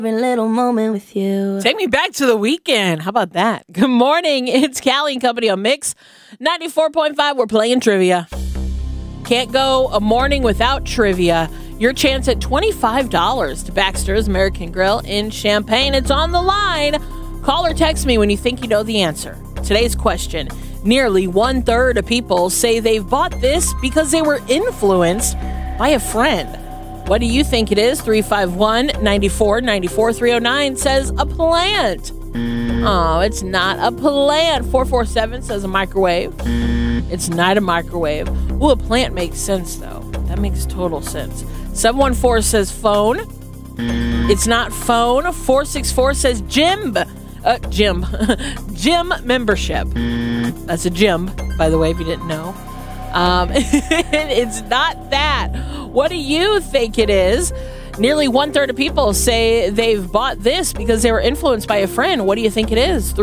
Every little moment with you. Take me back to the weekend. How about that? Good morning. It's Callie and Company on Mix 94.5. We're playing trivia. Can't go a morning without trivia. Your chance at $25 to Baxter's American Grill in Champaign. It's on the line. Call or text me when you think you know the answer. Today's question. Nearly 1/3 of people say they've bought this because they were influenced by a friend. What do you think it is? 351-9494. 309 says a plant. Oh, it's not a plant. 447 says a microwave. It's not a microwave. Ooh, a plant makes sense, though. That makes total sense. 714 says phone. It's not phone. 464 says gym. Gym. Gym membership. That's a gym, by the way, if you didn't know. It's not that. What do you think it is? Nearly 1/3 of people say they've bought this because they were influenced by a friend. What do you think it is?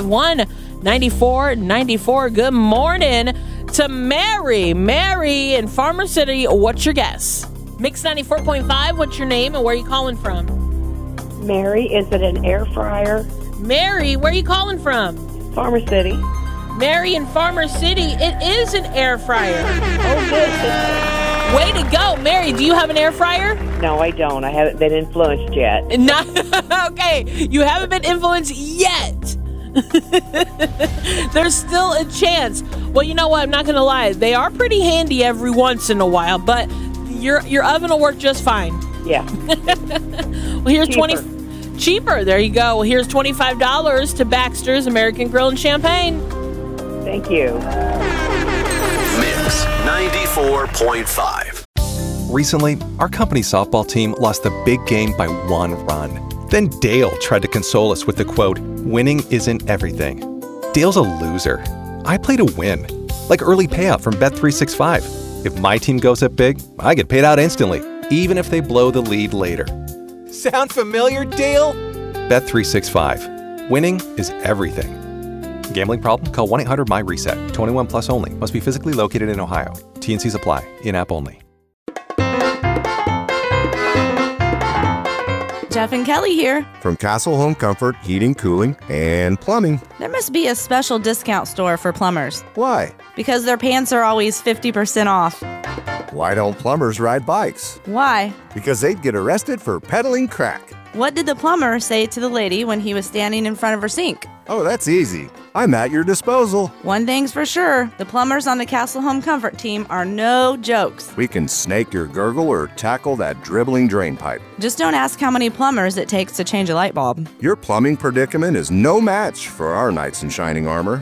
351-9494. Good morning to Mary. Mary in Farmer City. What's your guess? Mix 94.5. What's your name and where are you calling from? Mary, is it an air fryer? Mary, where are you calling from? Farmer City. Mary in Farmer City. It is an air fryer. Oh, good. Way to go, Mary. Do you have an air fryer? No, I don't. I haven't been influenced yet. Not, okay, you haven't been influenced yet. There's still a chance. Well, you know what? I'm not going to lie. They are pretty handy every once in a while, but your oven will work just fine. Yeah. Well, here's cheaper. There you go. Well, here's $25 to Baxter's American Grill in Champaign. Thank you. Mix 94.5. Recently, our company softball team lost the big game by 1 run. Then Dale tried to console us with the quote, "Winning isn't everything." Dale's a loser. I play to win, like early payout from Bet365. If my team goes up big, I get paid out instantly, even if they blow the lead later. Sound familiar, Dale? Bet365. Winning is everything. Gambling problem? Call 1-800-MY-RESET. 21 plus only. Must be physically located in Ohio. T&Cs apply. In-app only. Jeff and Kelly here. From Castle Home Comfort, Heating, Cooling, and Plumbing. There must be a special discount store for plumbers. Why? Because their pants are always 50% off. Why don't plumbers ride bikes? Why? Because they'd get arrested for peddling crack. What did the plumber say to the lady when he was standing in front of her sink? Oh, that's easy. I'm at your disposal. One thing's for sure, the plumbers on the Castle Home Comfort team are no jokes. We can snake your gurgle or tackle that dribbling drain pipe. Just don't ask how many plumbers it takes to change a light bulb. Your plumbing predicament is no match for our knights in shining armor.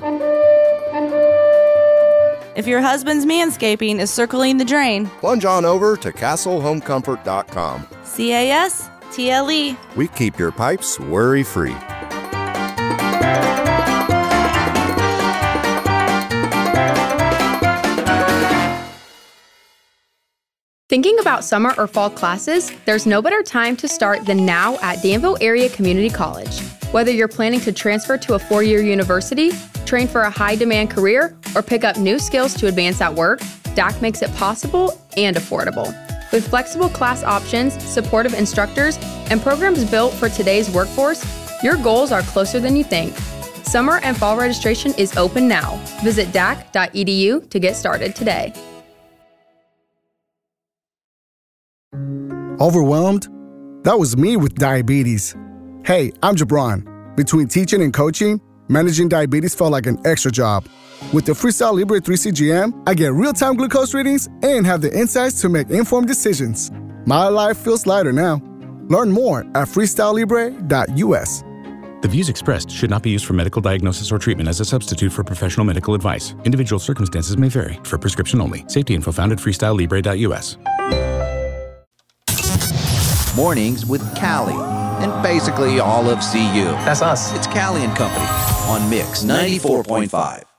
If your husband's manscaping is circling the drain, plunge on over to CastleHomeComfort.com. CASTLE. We keep your pipes worry-free. Thinking about summer or fall classes? There's no better time to start than now at Danville Area Community College. Whether you're planning to transfer to a 4-year university, train for a high-demand career, or pick up new skills to advance at work, DAC makes it possible and affordable. With flexible class options, supportive instructors, and programs built for today's workforce, your goals are closer than you think. Summer and fall registration is open now. Visit dac.edu to get started today. Overwhelmed? That was me with diabetes. Hey, I'm Jabron. Between teaching and coaching, managing diabetes felt like an extra job. With the Freestyle Libre 3 CGM, I get real-time glucose readings and have the insights to make informed decisions. My life feels lighter now. Learn more at freestylelibre.us. The views expressed should not be used for medical diagnosis or treatment as a substitute for professional medical advice. Individual circumstances may vary. For prescription only. Safety info found at freestylelibre.us. Mornings with Callie and basically all of CU. That's us. It's Callie and Company on Mix 94.5.